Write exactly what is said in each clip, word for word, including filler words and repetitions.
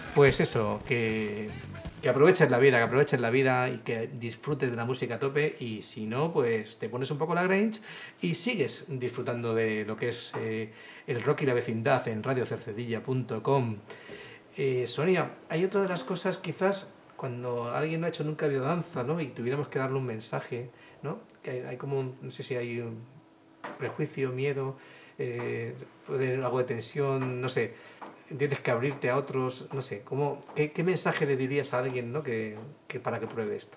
Pues eso, que, que aproveches la vida, que aproveches la vida y que disfrutes de la música a tope, y si no, pues te pones un poco la Grange y sigues disfrutando de lo que es eh, el rock y la vecindad en radio cercedilla punto com. Eh, Sonia, hay otra de las cosas quizás cuando alguien no ha hecho nunca biodanza, ¿no? Y tuviéramos que darle un mensaje, ¿no? Que hay, hay como un, no sé si hay un prejuicio, miedo, eh, puede haber algo de tensión, no sé, tienes que abrirte a otros, no sé, ¿cómo, qué, qué mensaje le dirías a alguien, ¿no? que, que para que pruebe esto?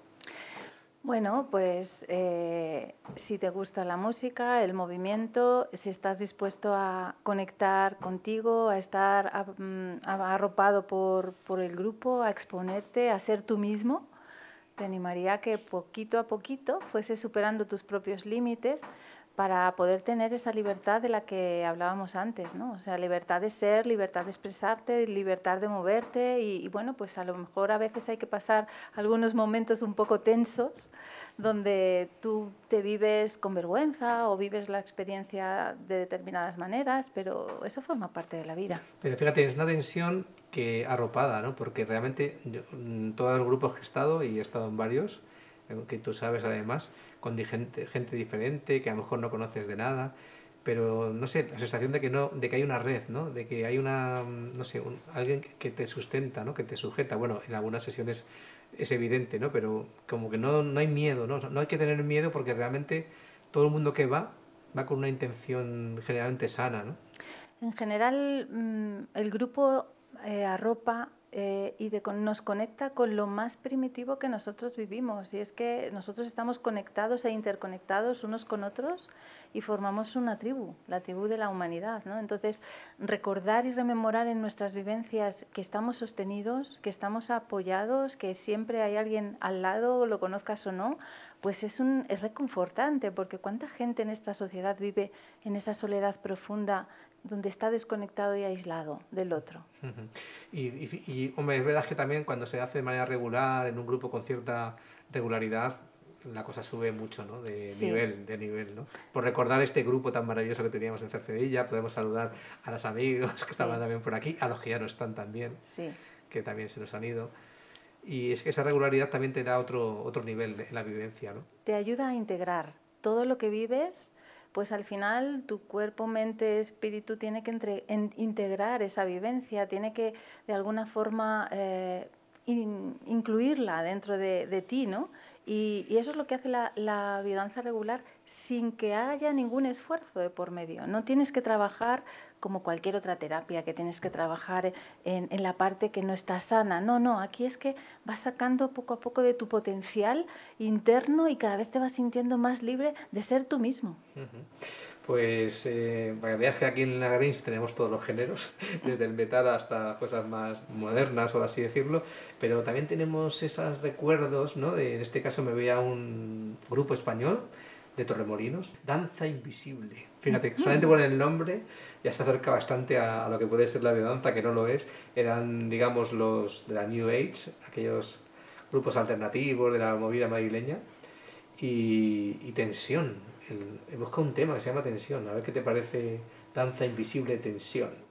Bueno, pues eh, si te gusta la música, el movimiento, si estás dispuesto a conectar contigo, a estar a, mm, a- arropado por, por el grupo, a exponerte, a ser tú mismo, te animaría a que poquito a poquito fueses superando tus propios límites para poder tener esa libertad de la que hablábamos antes, ¿no? O sea, libertad de ser, libertad de expresarte, libertad de moverte y, y bueno, pues a lo mejor a veces hay que pasar algunos momentos un poco tensos donde tú te vives con vergüenza o vives la experiencia de determinadas maneras, pero eso forma parte de la vida. Pero fíjate, es una tensión que arropada, ¿no? Porque realmente yo, mm, todos los grupos que he estado, y he estado en varios, eh, que tú sabes además, con di- gente, gente diferente, que a lo mejor no conoces de nada, pero no sé, la sensación de que no, de que hay una red, ¿no? De que hay una, mm, no sé, un- alguien que te sustenta, ¿no? Que te sujeta. Bueno, en algunas sesiones es evidente, ¿no? Pero como que no, no hay miedo, ¿no? No hay que tener miedo porque realmente todo el mundo que va va con una intención generalmente sana, ¿no? En general, mm, el grupo eh, arropa eh, y de, nos conecta con lo más primitivo que nosotros vivimos. Y es que nosotros estamos conectados e interconectados unos con otros y formamos una tribu, la tribu de la humanidad, ¿no? Entonces, recordar y rememorar en nuestras vivencias que estamos sostenidos, que estamos apoyados, que siempre hay alguien al lado, lo conozcas o no, pues es, un, es reconfortante, porque cuánta gente en esta sociedad vive en esa soledad profunda donde está desconectado y aislado del otro. Ujú. Y, y, y, hombre, es verdad que también cuando se hace de manera regular, en un grupo con cierta regularidad, la cosa sube mucho, ¿no? De Sí, nivel, de nivel, ¿no? Por recordar este grupo tan maravilloso que teníamos en Cercedilla, podemos saludar a los amigos que estaban sí, también por aquí, a los que ya no están también, sí. que también se nos han ido. Y es que esa regularidad también te da otro, otro nivel de, en la vivencia, ¿no? Te ayuda a integrar todo lo que vives, pues al final tu cuerpo, mente, espíritu tiene que entre, en, integrar esa vivencia, tiene que de alguna forma eh, in, incluirla dentro de, de ti, ¿no? Y, y eso es lo que hace la, la biodanza regular sin que haya ningún esfuerzo de por medio. No tienes que trabajar como cualquier otra terapia, que tienes que trabajar en, en la parte que no está sana. No, no, aquí es que vas sacando poco a poco de tu potencial interno y cada vez te vas sintiendo más libre de ser tú mismo. Uh-huh. Pues eh, para que veas que aquí en la Grange tenemos todos los géneros, desde el metal hasta cosas más modernas, o así decirlo, pero también tenemos esos recuerdos, ¿no? De, en este caso me voy a un grupo español de Torremolinos, Danza Invisible. Fíjate, solamente por el nombre ya se acerca bastante a, a lo que puede ser la biodanza, que no lo es. Eran, digamos, los de la New Age, aquellos grupos alternativos de la movida madrileña, y, y tensión. El, he buscado un tema que se llama tensión. A ver qué te parece Danza Invisible, Tensión.